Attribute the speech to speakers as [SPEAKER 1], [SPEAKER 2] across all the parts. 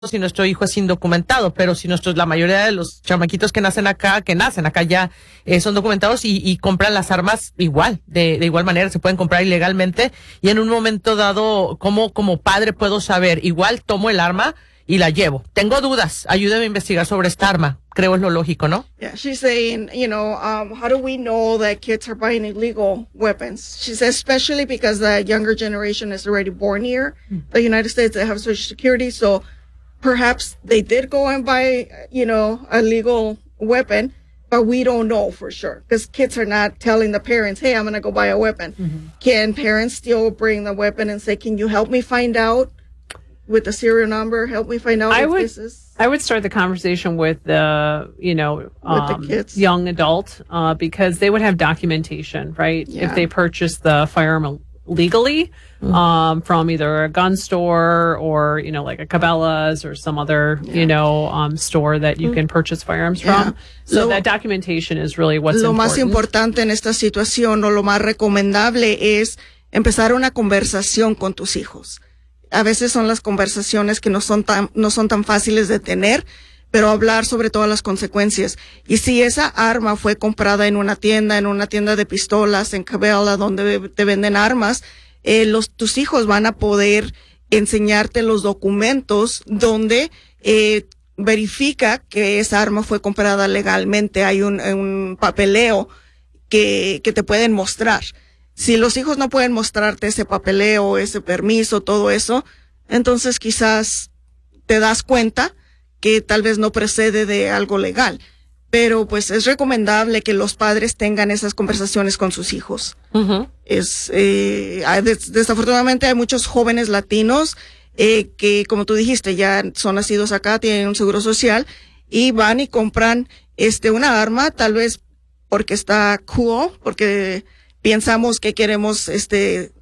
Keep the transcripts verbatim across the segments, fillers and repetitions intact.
[SPEAKER 1] si nuestro hijo es indocumentado, pero si nuestros, la mayoría de los chamaquitos que nacen acá, que nacen acá ya eh, son documentados y, y compran las armas igual, de, de igual manera, se pueden comprar ilegalmente, y en un momento dado, ¿cómo como padre puedo saber? Igual tomo el arma y la llevo. Tengo dudas, ayúdeme a investigar sobre esta arma. Creo es lo lógico, ¿no?
[SPEAKER 2] Yeah, she's saying, you know, um, how do we know that kids are buying illegal weapons? She says, especially because the younger generation is already born here, mm. the United States, they have Social Security, so perhaps they did go and buy, you know, a legal weapon, but we don't know for sure because kids are not telling the parents, hey, I'm going to go buy a weapon. Mm-hmm. Can parents still bring the weapon and say, can you help me find out with the serial number? Help me find out
[SPEAKER 3] I
[SPEAKER 2] if
[SPEAKER 3] would,
[SPEAKER 2] this is...
[SPEAKER 3] I would start the conversation with the, you know, um,
[SPEAKER 2] with the kids.
[SPEAKER 3] young adult, uh, because they would have documentation, right?
[SPEAKER 2] Yeah.
[SPEAKER 3] If they purchased the firearm legally, mm. um, from either a gun store or, you know, like a Cabela's or some other, yeah. you know, um, store that you mm. can purchase firearms yeah. from. So lo, that documentation is really what's
[SPEAKER 2] lo
[SPEAKER 3] important.
[SPEAKER 2] Lo más importante en esta situación o lo más recomendable es empezar una conversación con tus hijos. A veces son las conversaciones que no son tan, no son tan fáciles de tener, pero hablar sobre todas las consecuencias. Y si esa arma fue comprada en una tienda, en una tienda de pistolas, en Cabela, donde te venden armas, eh, los, tus hijos van a poder enseñarte los documentos donde, eh, verifica que esa arma fue comprada legalmente. Hay un, un papeleo que, que te pueden mostrar. Si los hijos no pueden mostrarte ese papeleo, ese permiso, todo eso, entonces quizás te das cuenta que tal vez no precede de algo legal. Pero pues es recomendable que los padres tengan esas conversaciones con sus hijos. Uh-huh. Es, eh, des, desafortunadamente hay muchos jóvenes latinos eh, que, como tú dijiste, ya son nacidos acá, tienen un seguro social y van y compran este una arma, tal vez porque está cool, porque pensamos que queremos este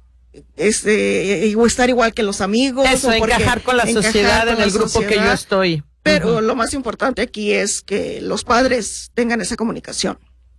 [SPEAKER 2] este estar igual que los amigos.
[SPEAKER 1] Eso,
[SPEAKER 2] o
[SPEAKER 1] encajar con la sociedad, en el grupo sociedad. Que yo estoy.
[SPEAKER 2] Pero uh-huh. lo más importante aquí es que los padres tengan esa comunicación.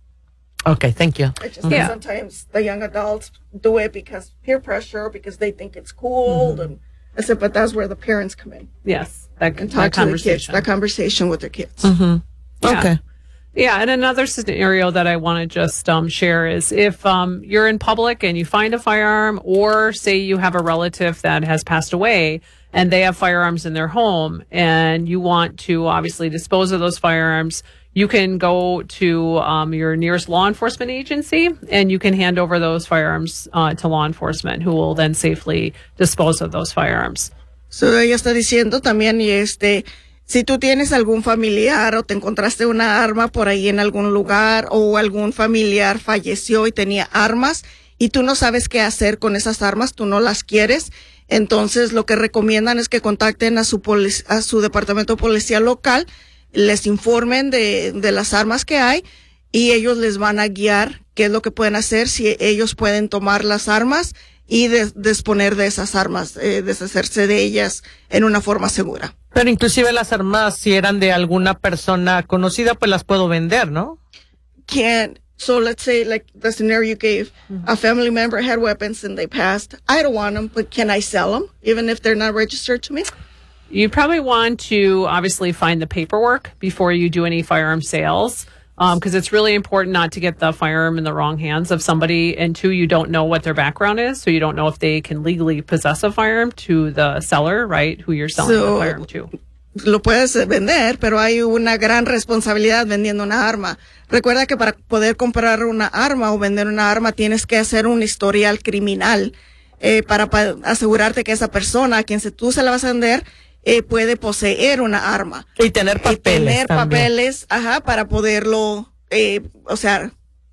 [SPEAKER 1] Okay, thank you.
[SPEAKER 2] I just yeah. think sometimes the young adults do it because peer pressure, because they think it's cool, mm-hmm. and I said, but that's where the parents come in.
[SPEAKER 3] Yes, that,
[SPEAKER 2] and talk
[SPEAKER 3] that
[SPEAKER 2] to
[SPEAKER 3] conversation.
[SPEAKER 2] the kids, that conversation with their kids.
[SPEAKER 1] Mm-hmm.
[SPEAKER 3] Yeah.
[SPEAKER 1] Okay.
[SPEAKER 3] Yeah, and another scenario that I want to just um, share is if um, you're in public and you find a firearm, or say you have a relative that has passed away and they have firearms in their home, and you want to obviously dispose of those firearms, you can go to um, your nearest law enforcement agency and you can hand over those firearms uh, to law enforcement, who will then safely dispose of those firearms.
[SPEAKER 2] So ella está diciendo también, y este, si tú tienes algún familiar o te encontraste una arma por ahí en algún lugar, o algún familiar falleció y tenía armas y tú no sabes qué hacer con esas armas, tú no las quieres, entonces lo que recomiendan es que contacten a su polic- a su departamento policial local, les informen de, de las armas que hay y ellos les van a guiar qué es lo que pueden hacer, si ellos pueden tomar las armas y de, disponer de esas armas, eh, deshacerse de ellas en una forma segura.
[SPEAKER 1] Pero inclusive las armas, si eran de alguna persona conocida, pues las puedo vender, ¿no?
[SPEAKER 2] Can't. So let's say, like the scenario you gave, mm-hmm. a family member had weapons and they passed. I don't want them, but can I sell them, even if they're not registered to me?
[SPEAKER 3] You probably want to obviously find the paperwork before you do any firearm sales, because um, it's really important not to get the firearm in the wrong hands of somebody, and two, you don't know what their background is, so you don't know if they can legally possess a firearm to the seller, right, who you're selling so, the firearm to.
[SPEAKER 2] Lo puedes vender, pero hay una gran responsabilidad vendiendo una arma. Recuerda que para poder comprar una arma o vender una arma tienes que hacer un historial criminal eh, para, para asegurarte que esa persona a quien se, tú se la vas a vender eh, puede poseer una arma.
[SPEAKER 1] Y tener papeles.
[SPEAKER 2] Y tener
[SPEAKER 1] también.
[SPEAKER 2] papeles, ajá, para poderlo, eh, o sea,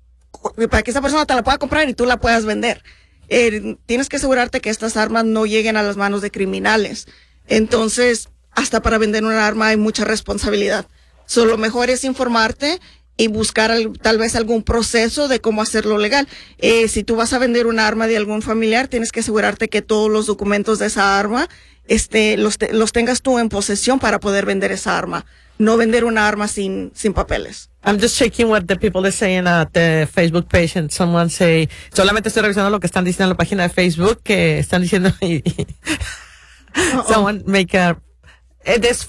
[SPEAKER 2] para que esa persona te la pueda comprar y tú la puedas vender. Eh, tienes que asegurarte que estas armas no lleguen a las manos de criminales. Entonces, hasta para vender un arma hay mucha responsabilidad. So, lo mejor es informarte y buscar al, tal vez algún proceso de cómo hacerlo legal. Eh, si tú vas a vender un arma de algún familiar, tienes que asegurarte que todos los documentos de esa arma este, los, te, los tengas tú en posesión para poder vender esa arma. No vender una arma sin, sin papeles.
[SPEAKER 1] I'm just checking what the people are saying at the Facebook page, and someone say, solamente estoy revisando lo que están diciendo en la página de Facebook, que están diciendo, someone make a eh, de